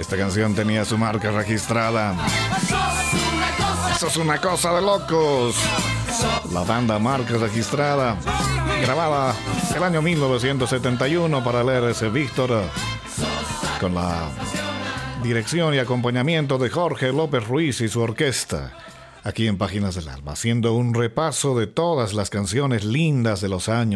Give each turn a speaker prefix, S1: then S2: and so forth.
S1: Esta canción tenía su marca registrada. Eso es una cosa de locos. La banda marca registrada, grabada el año 1971 para el RC Víctor, con la dirección y acompañamiento de Jorge López Ruiz y su orquesta. Aquí en Páginas del Alma, haciendo un repaso de todas las canciones lindas de los años